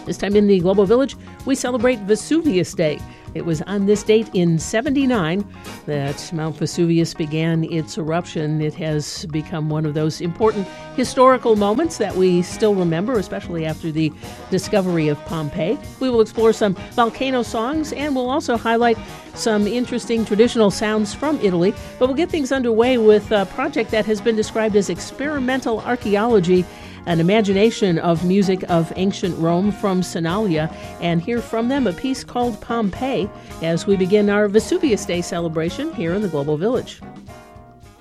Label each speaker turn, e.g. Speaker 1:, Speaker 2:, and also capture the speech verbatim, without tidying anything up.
Speaker 1: This time in the Global Village, we celebrate Vesuvius Day. It was on this date in seventy-nine that Mount Vesuvius began its eruption. It has become one of those important historical moments that we still remember, especially after the discovery of Pompeii. We will explore some volcano songs, and we'll also highlight some interesting traditional sounds from Italy. But we'll get things underway with a project that has been described as experimental archaeology, an imagination of music of ancient Rome from Sonalia, and hear from them a piece called Pompeii as we begin our Vesuvius Day celebration here in the Global Village.